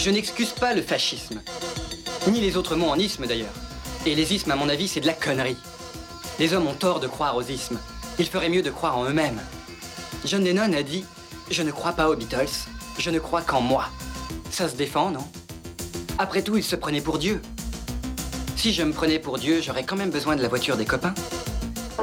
Je n'excuse pas le fascisme. Ni les autres mots en isme, d'ailleurs. Et les ismes, à mon avis, c'est de la connerie. Les hommes ont tort de croire aux ismes. Ils feraient mieux de croire en eux-mêmes. John Lennon a dit « Je ne crois pas aux Beatles, je ne crois qu'en moi ». Ça se défend, non? Après tout, il se prenait pour Dieu. Si je me prenais pour Dieu, j'aurais quand même besoin de la voiture des copains.